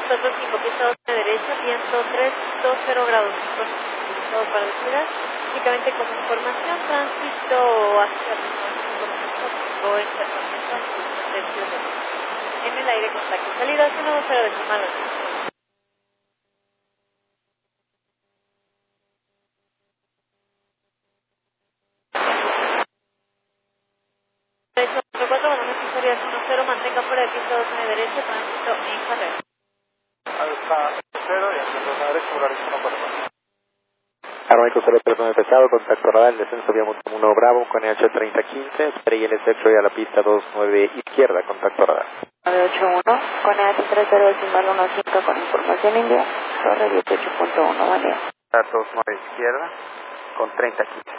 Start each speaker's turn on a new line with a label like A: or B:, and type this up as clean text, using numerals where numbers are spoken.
A: 45, pista 2 de derecha, viento 320 grados. Todo para despegar. Únicamente como información, tránsito hacia el en el aire contacto. Salida 120 decimales. Bueno, necesaria 10, mantenga fuera del piso 2 de derecha, tránsito en carrera.
B: Ahí está 0 y en piso 2 de derecha, polarizado 1
C: Aeroméxico 039 pesado, contacto radar, descenso vía 1 Bravo con EH3015, estrella el sexo y a la pista 29 izquierda, contacto radar.
A: 981 con EH30 decimal 15 con información india, torre 18.1, vale.
B: 29 izquierda con 3015.